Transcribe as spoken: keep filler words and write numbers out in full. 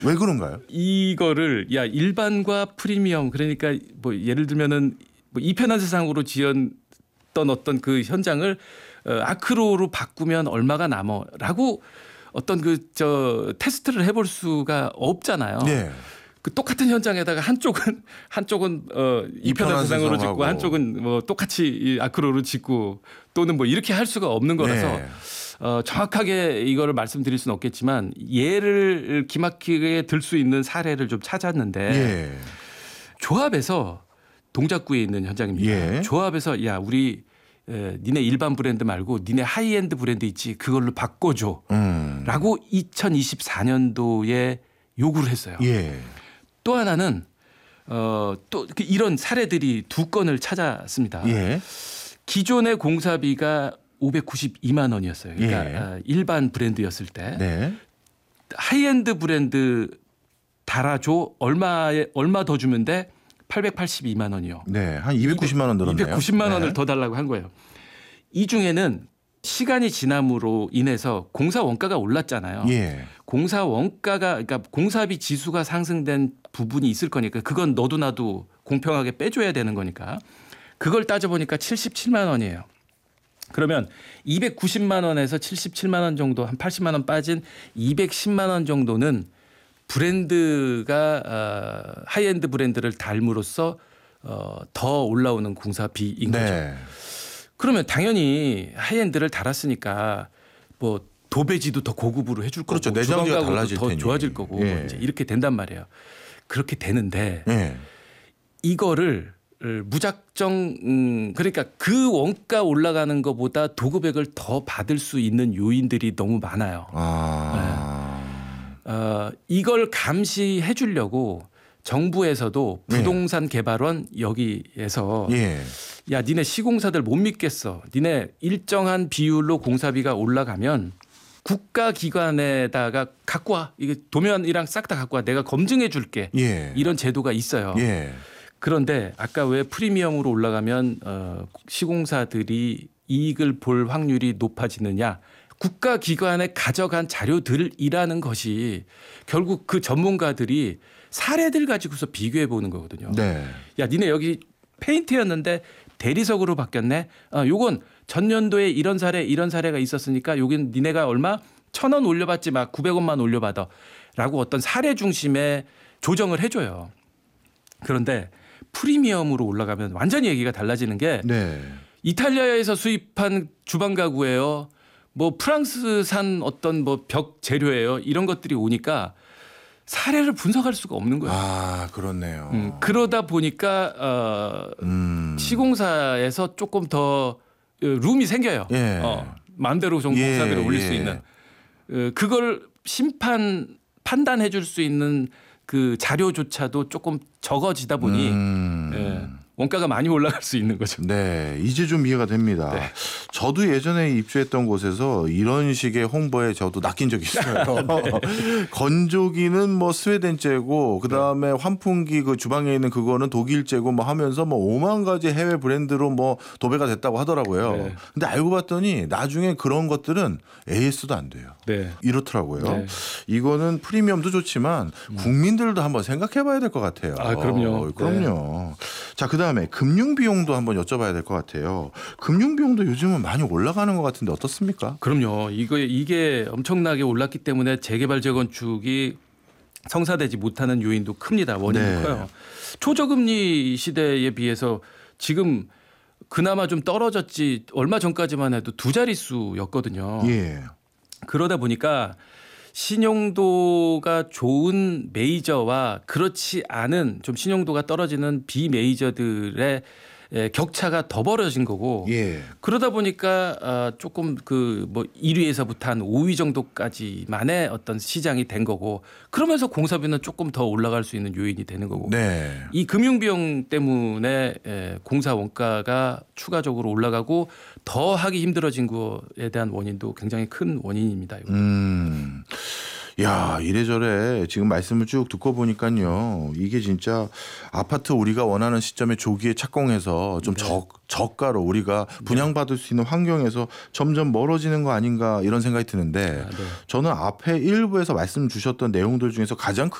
왜 그런가요? 이거를 야 일반과 프리미엄 그러니까 뭐 예를 들면은 뭐 이편한 세상으로 지었던 어떤 그 현장을 어, 아크로로 바꾸면 얼마가 남어라고 어떤 그 저 테스트를 해볼 수가 없잖아요. 네. 그 똑같은 현장에다가 한쪽은 한쪽은 어 이편한 세상으로 짓고 한쪽은 뭐 똑같이 이 아크로로 짓고 또는 뭐 이렇게 할 수가 없는 거라서 네. 어 정확하게 이거를 말씀드릴 수는 없겠지만 예를 기막히게 들 수 있는 사례를 좀 찾았는데 예. 조합에서 동작구에 있는 현장입니다. 예. 조합에서 야 우리 에, 니네 일반 브랜드 말고 니네 하이엔드 브랜드 있지 그걸로 바꿔줘 음. 라고 이천이십사 년도에 요구를 했어요. 예. 또 하나는 어, 또 이런 사례들이 두 건을 찾았습니다. 예. 기존의 공사비가 오백구십이만 원이었어요. 그러니까 예. 어, 일반 브랜드였을 때 네. 하이엔드 브랜드 달아줘 얼마에 얼마 더 주면 돼? 팔백팔십이만 원이요. 네. 한 이백구십만 원 늘었네요. 이백구십만 원을 네. 더 달라고 한 거예요. 이 중에는 시간이 지남으로 인해서 공사 원가가 올랐잖아요. 예. 공사 원가가 그러니까 공사비 지수가 상승된 부분이 있을 거니까 그건 너도 나도 공평하게 빼줘야 되는 거니까 그걸 따져보니까 칠십칠만 원이에요. 그러면 이백구십만 원에서 칠십칠만 원 정도 한 팔십만 원 빠진 이백십만 원 정도는 브랜드가 어, 하이엔드 브랜드를 달므로써 어, 더 올라오는 공사비인 거죠. 네. 그러면 당연히 하이엔드를 달았으니까 뭐 도배지도 더 고급으로 해줄 거고 그렇죠. 내장재가 주방 달라질 가구도 더 테니. 좋아질 거고 예. 이제 이렇게 된단 말이에요. 그렇게 되는데 예. 이거를 무작정 음 그러니까 그 원가 올라가는 것보다 도급액을 더 받을 수 있는 요인들이 너무 많아요. 아. 네. 어, 이걸 감시해 주려고 정부에서도 부동산 개발원 여기에서 예. 야 니네 시공사들 못 믿겠어. 니네 일정한 비율로 공사비가 올라가면 국가기관에다가 갖고 와. 이게 도면이랑 싹 다 갖고 와. 내가 검증해 줄게. 예. 이런 제도가 있어요. 예. 그런데 아까 왜 프리미엄으로 올라가면 어, 시공사들이 이익을 볼 확률이 높아지느냐. 국가기관에 가져간 자료들이라는 것이 결국 그 전문가들이 사례들 가지고서 비교해 보는 거거든요. 네. 야 니네 여기 페인트였는데 대리석으로 바뀌었네. 아, 요건 전년도에 이런 사례 이런 사례가 있었으니까 여긴 니네가 얼마 천 원 올려받지 마 구백 원만 올려받아 라고 어떤 사례 중심의 조정을 해줘요. 그런데 프리미엄으로 올라가면 완전히 얘기가 달라지는 게 네. 이탈리아에서 수입한 주방 가구예요. 뭐 프랑스산 어떤 뭐 벽 재료예요. 이런 것들이 오니까 사례를 분석할 수가 없는 거예요. 아, 그렇네요. 음, 그러다 보니까 어, 음. 시공사에서 조금 더 룸이 생겨요. 예. 어, 마음대로 좀 예, 공사비를 올릴 예. 수 있는. 어, 그걸 심판 판단해 줄 수 있는 그 자료조차도 조금 적어지다 보니 음. 예, 원가가 많이 올라갈 수 있는 거죠. 네, 이제 좀 이해가 됩니다. 네. 저도 예전에 입주했던 곳에서 이런 식의 홍보에 저도 낚인 적이 있어요. 건조기는 뭐 스웨덴제고 그다음에 환풍기 그 주방에 있는 그거는 독일제고 뭐 하면서 뭐 오만 가지 해외 브랜드로 뭐 도배가 됐다고 하더라고요. 네. 근데 알고 봤더니 나중에 그런 것들은 에이에스도 안 돼요. 네. 이렇더라고요. 네. 이거는 프리미엄도 좋지만 국민들도 한번 생각해 봐야 될 것 같아요. 아, 그럼요. 어, 그럼요. 자, 그다음에 금융 비용도 한번 여쭤봐야 될 것 같아요. 금융 비용도 요즘은 많이 올라가는 것 같은데 어떻습니까? 그럼요. 이거 이게 엄청나게 올랐기 때문에 재개발 재건축이 성사되지 못하는 요인도 큽니다. 원인도 네. 커요. 초저금리 시대에 비해서 지금 그나마 좀 떨어졌지 얼마 전까지만 해도 두 자릿수였거든요. 예. 그러다 보니까 신용도가 좋은 메이저와 그렇지 않은 좀 신용도가 떨어지는 비메이저들의 격차가 더 벌어진 거고 예. 그러다 보니까 조금 그 뭐 일 위에서부터 한 오 위 정도까지만의 어떤 시장이 된 거고 그러면서 공사비는 조금 더 올라갈 수 있는 요인이 되는 거고 네. 이 금융 비용 때문에 공사 원가가 추가적으로 올라가고 더 하기 힘들어진 거에 대한 원인도 굉장히 큰 원인입니다. 이거. 음. 야, 이래저래 지금 말씀을 쭉 듣고 보니까요. 이게 진짜 아파트 우리가 원하는 시점에 조기에 착공해서 좀 네. 저, 저가로 우리가 분양받을 수 있는 환경에서 점점 멀어지는 거 아닌가 이런 생각이 드는데 아, 네. 저는 앞에 일부에서 말씀 주셨던 내용들 중에서 가장